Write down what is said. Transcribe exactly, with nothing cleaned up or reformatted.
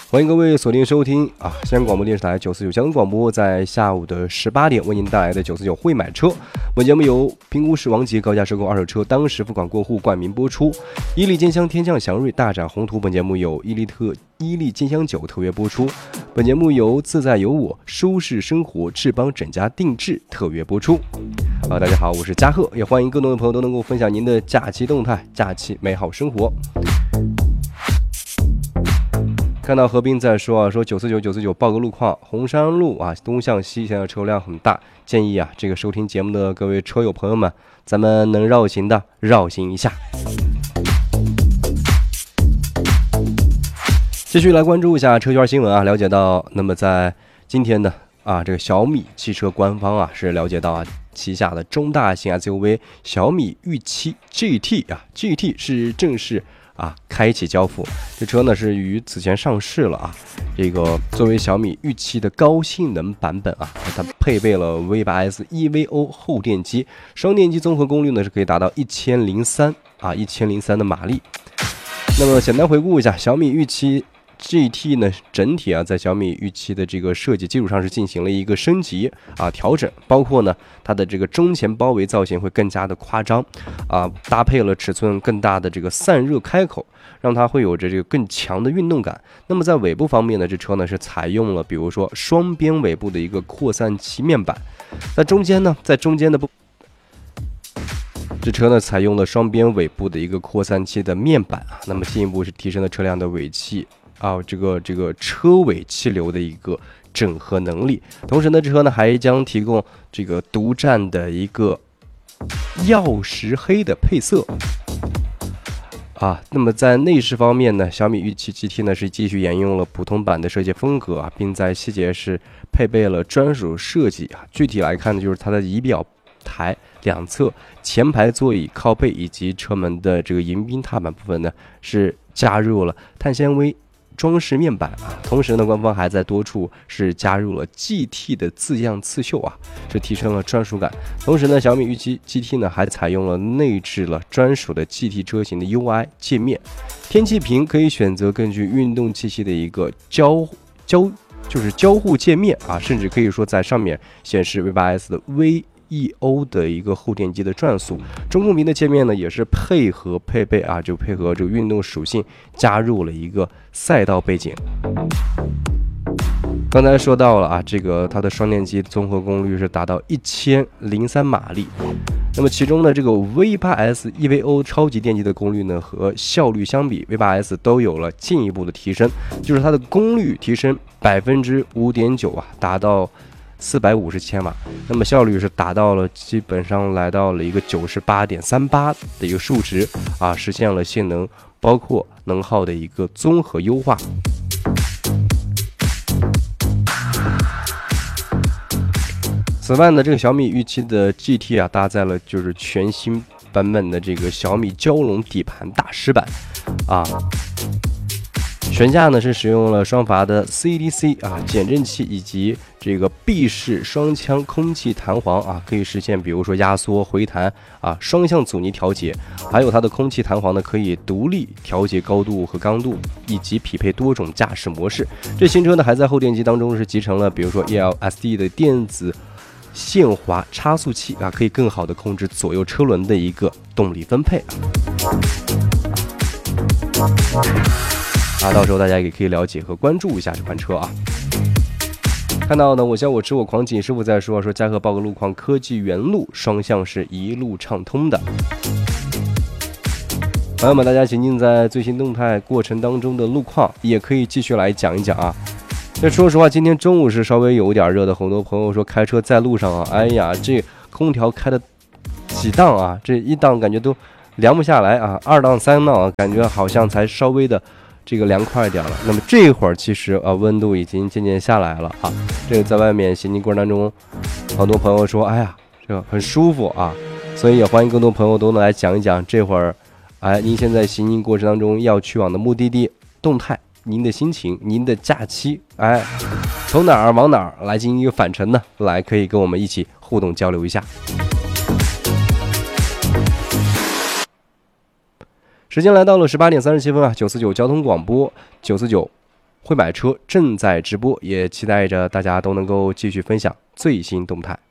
欢迎各位锁定收听啊，西安广播电视台九四九交通广播，在下午的十八点为您带来的九四九会买车。本节目由评估师王杰高价收购二手车，当时付款过户冠名播出。伊利金香天降祥瑞大展宏图，本节目由伊利特伊利金香酒特约播出。本节目由自在有我舒适生活志邦整家定制特约播出。啊，大家好，我是嘉贺，也欢迎更多的朋友都能够分享您的假期动态，假期美好生活。看到何斌在说啊，说九四九九四九报个路况，红山路啊东向西现在车辆很大，建议啊这个收听节目的各位车友朋友们，咱们能绕行的绕行一下。继续来关注一下车圈新闻啊，了解到，那么在今天呢啊，这个小米汽车官方啊是了解到啊，旗下的中大型 S U V 小米御七 G T 啊 G T 是正式啊，开启交付。这车呢是于此前上市了啊。这个作为小米御七的高性能版本啊，它配备了 V 八 S E V O 后电机，双电机综合功率呢是可以达到一千零三啊一千零三的马力。那么简单回顾一下，小米御七 G T 呢，整体啊，在小米御七的这个设计基础上是进行了一个升级啊调整，包括呢它的这个中前包围造型会更加的夸张啊，搭配了尺寸更大的这个散热开口，让它会有着这个更强的运动感。那么在尾部方面呢，这车呢是采用了比如说双边尾部的一个扩散器面板，在中间呢，在中间的部。这车呢采用了双边尾部的一个扩散器的面板啊，那么进一步是提升了车辆的尾气啊，这个这个车尾气流的一个整合能力。同时呢，这车呢还将提供这个独占的一个曜石黑的配色啊。那么在内饰方面呢，小米御七 G T 呢是继续沿用了普通版的设计风格啊，并在细节是配备了专属设计啊。具体来看呢，就是它的仪表台两侧、前排座椅靠背以及车门的这个迎宾踏板部分呢，是加入了碳纤维装饰面板啊。同时呢，官方还在多处是加入了 G T 的字样刺绣啊，是提升了专属感。同时呢，小米御七 G T 呢还采用了内置了专属的 G T 车型的 U I 界面，天气屏可以选择更具运动气息的一个交交就是交互界面啊，甚至可以说在上面显示 V 八 S 的 V E O 的一个后电机的转速。中控屏的界面呢，也是配合配备啊，就配合这个运动属性，加入了一个赛道背景。刚才说到了啊，这个它的双电机综合功率是达到一千零三马力。那么其中的这个 V 八 S E V O 超级电机的功率呢，和效率相比 ，V 八 S 都有了进一步的提升，就是它的功率提升百分之五点九啊，达到四百五十千瓦，那么效率是达到了基本上来到了一个九十八点三八的一个数值啊，实现了性能包括能耗的一个综合优化。此外呢，这个小米御七的 G T 啊，搭载了就是全新版本的这个小米蛟龙底盘大师版啊。悬架呢是使用了双阀的 C D C 啊减震器以及这个闭式双腔空气弹簧啊，可以实现比如说压缩、回弹啊双向阻尼调节，还有它的空气弹簧呢可以独立调节高度和刚度，以及匹配多种驾驶模式。这新车呢还在后电机当中是集成了比如说 E L S D 的电子限滑差速器啊，可以更好的控制左右车轮的一个动力分配啊，到时候大家也可以了解和关注一下这款车啊。看到呢，我笑我吃我狂锦师傅在说说嘉禾报个路况，科技园路双向是一路畅通的。朋友们，大家行进在最新动态过程当中的路况，也可以继续来讲一讲啊。那说实话，今天中午是稍微有点热的，很多朋友说开车在路上啊，哎呀，这空调开的几档啊，这一档感觉都凉不下来啊，二档三档啊，感觉好像才稍微的这个凉快一点了。那么这会儿其实啊，温度已经渐渐下来了啊。这个在外面行进过程当中，很多朋友说，哎呀，这个很舒服啊。所以也欢迎更多朋友都能来讲一讲这会儿，哎，您现在行进过程当中要去往的目的地动态，您的心情，您的假期，哎，从哪儿往哪儿来进行一个返程呢？来，可以跟我们一起互动交流一下。时间来到了十八点三十七分啊，九四九交通广播，九四九会买车正在直播，也期待着大家都能够继续分享最新动态。